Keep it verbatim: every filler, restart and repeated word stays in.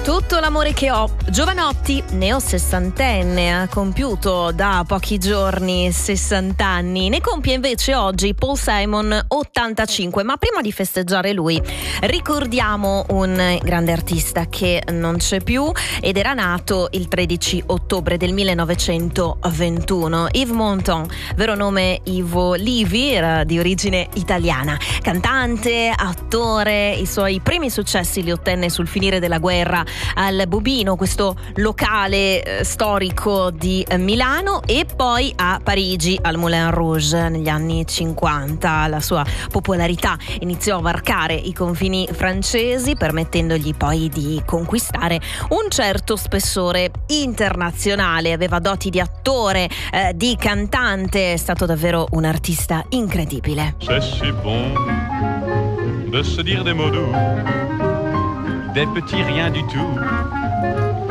Tutto l'amore che ho. Jovanotti, neosessantenne, ha compiuto da pochi giorni sessanta anni. Ne compie invece oggi Paul Simon, ottantacinque. Ma prima di festeggiare lui, ricordiamo un grande artista che non c'è più ed era nato il tredici ottobre del millenovecentoventuno. Yves Montand, vero nome Ivo Livi, era di origine italiana. Cantante, attore, i suoi primi successi li ottenne sul finire della guerra al Bubino, questo locale eh, storico di eh, Milano, e poi a Parigi al Moulin Rouge negli anni cinquanta. La sua popolarità iniziò a varcare i confini francesi, permettendogli poi di conquistare un certo spessore internazionale. Aveva doti di attore, eh, di cantante, è stato davvero un artista incredibile. C'est si bon de se dire des mots doux, des petits rien du tout,